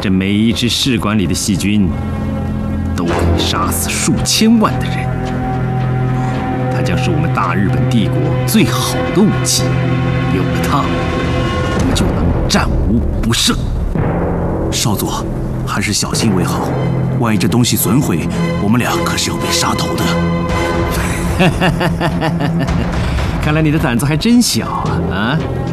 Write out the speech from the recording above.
这每一只试管里的细菌都可以杀死数千万的人。它将是我们大日本帝国最好的武器，有了它，我们就能战无不胜。 少佐，还是小心为好，万一这东西损毁，我们俩可是要被杀头的。 看来你的胆子还真小啊！